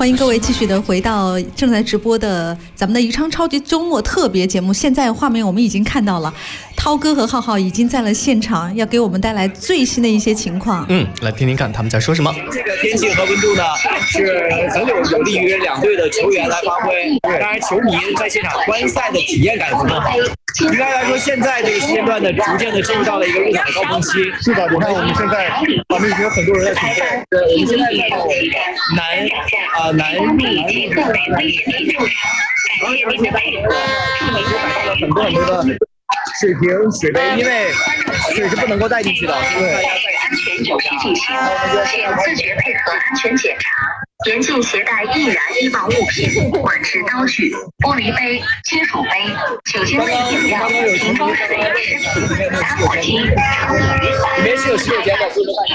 欢迎各位继续的回到正在直播的咱们的宜昌超级周末特别节目。现在画面我们已经看到了，涛哥和浩浩已经在了现场，要给我们带来最新的一些情况。 来听听看他们在说什么。 这个天气和温度呢，是很有利于两队的球员来发挥。当然，球迷在现场观赛的体验感也非常好。应该来说，现在这个时间段呢，逐渐的进入到了一个入场的高峰期。 是的，你看我们现在旁边已经有很多人在准备。 我们现在在南入，很多的水瓶、水杯，因为水是不能够带进去的，所以大家在安全手续进行，请自觉配合安全检查，严禁携带易燃易爆物品，不管是刀具、玻璃杯、金属杯、酒精类饮料、瓶装水、食品、打火机、厨余。 里面是有洗手间的，所以说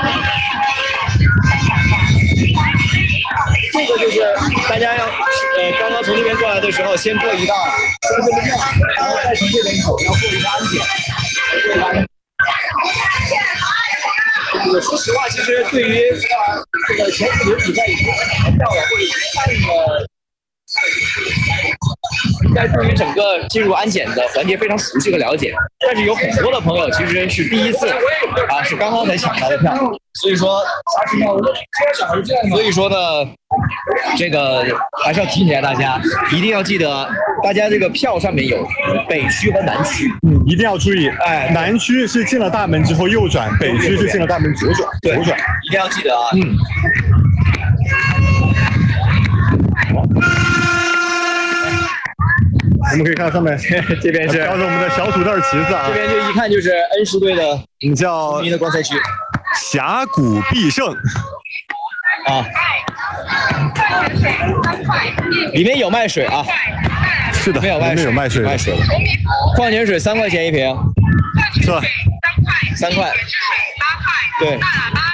这个就是大家要刚刚从这边过来的时候，先过一道身份证，然后再从这边走，要过一个安检。说实话，其实对于这个前几轮比赛已经很掉了，或者已经看了。应该对于整个进入安检的环节非常熟悉和了解，但是有很多的朋友其实是第一次是刚刚才抢到的票，所以说呢，这个还是要提醒一下大家，一定要记得，大家这个票上面有北区和南区， 一定要注意，南区是进了大门之后右转，北区是进了大门左转， 一定要记得啊。 我们可以看到上面， 这边是标着我们的小土豆旗子啊， 这边就一看就是恩施队的， 我们叫的观赛区， 峡谷必胜啊，里面有卖水啊， 是的，里面有卖水的， 矿泉水3块钱一瓶， 是吧 ？3块，对，大喇叭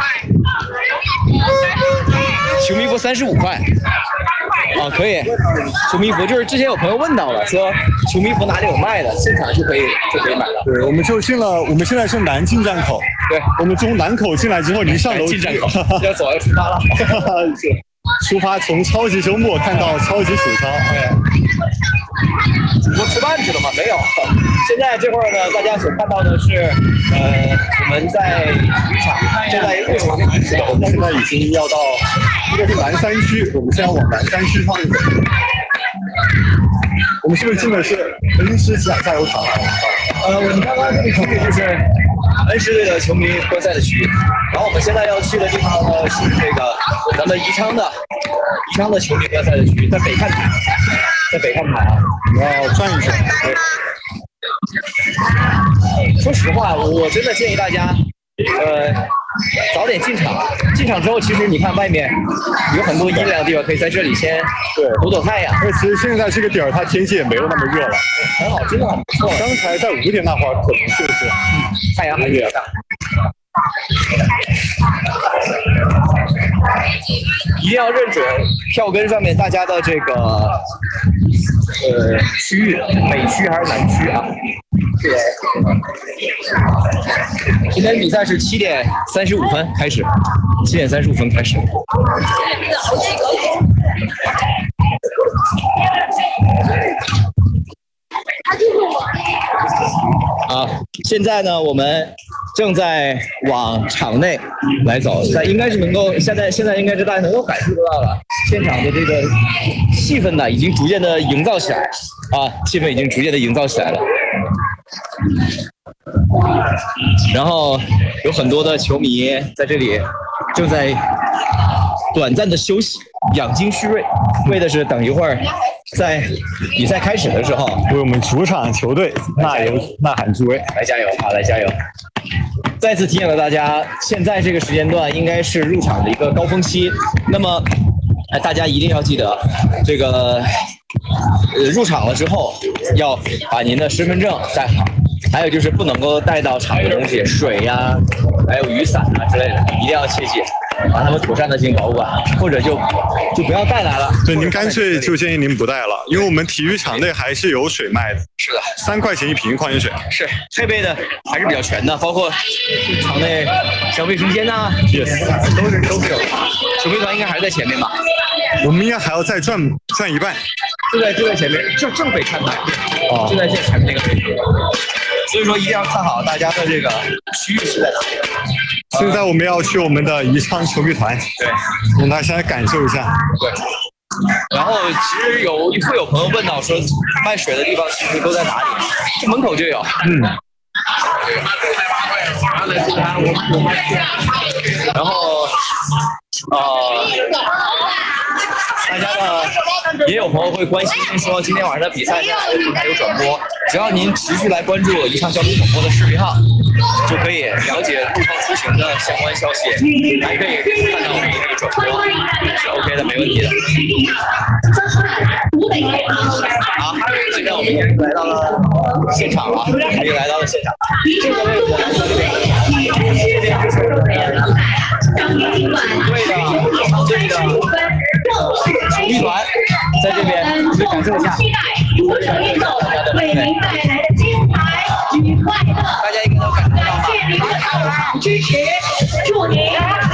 10块，球迷服35块。可以，球迷服就是之前有朋友问到了，说球迷服哪里有卖的，现场就可以买了。 对，我们就进了，我们现在是南进站口。 对， 我们从南口进来之后，您上楼进站口要走要出发了。 出发从超级周末看到超级数超。 主播吃饭去了吗？没有。现在这会儿呢，大家所看到的是，我们在体育场正在入场， 我们现在已经要到，这个是南3区，我们现在往南3区方向走。我们是不是进的是恩施机场加油场？ 我们刚刚这个区域就是恩施队的球迷观赛的区域，然后我们现在要去的地方呢是这个咱们宜昌的球迷观赛的区域，在北看台， 我要转一圈。 说实话，我真的建议大家，早点进场。进场之后，其实你看外面有很多阴凉的地方，可以在这里先躲太阳。 其实现在这个点儿，它天气也没有那么热了， 很好，真的很不错。 刚才在5点那会儿，可能是太阳很热。一定要认准票根上面大家的这个区域，北区还是南区啊？今天比赛是7点35分开始，7点35分开始。现在呢，我们正在往场内来走，应该是能够现在应该是大家能够感受得到了，现场的这个气氛呢已经逐渐的营造起来气氛已经逐渐的营造起来了。然后有很多的球迷在这里正在短暂的休息，养精蓄锐，为的是等一会儿在比赛开始的时候为我们主场球队呐喊助威， 来加油来加油！再次提醒了大家，现在这个时间段应该是入场的一个高峰期，那么大家一定要记得这个入场了之后要把您的身份证带好，还有就是不能够带到场的东西，水呀，还有雨伞之类的，一定要切记把它们妥善的进行保管，或者就不要带来了。 对，您干脆就建议您不带了，因为我们体育场内还是有水卖的。 是的 ，3块钱一瓶矿泉水。 是，配备的还是比较全的，包括场内像卫生间呐，都是有。球迷团应该还是在前面吧？ 我们应该还要再转一半。 就在前面，正北看台，就在前面那个位置。所以说一定要看好大家的这个区域是在哪里。 现在我们要去我们的宜昌球迷团， 对， 让大家先来感受一下。 对。然后其实会有朋友问到说，卖水的地方其实都在哪里？这门口就有。然后大家呢也有朋友会关心说，今天晚上的比赛在哪个平台有转播？只要您持续来关注宜昌交通广播的视频号，就可以了解路况出行的相关消息，还可以看到我们的这个转播，是 OK 的，没问题的。好，现在我们已经来到了现场了，已经来到了现场。这个位置来到这边，这边就是主队的球迷团在这边，去感受一下。 足球运动为您带来的精彩与快乐， 大家应该都感受到吧？ 谢谢您的支持，祝您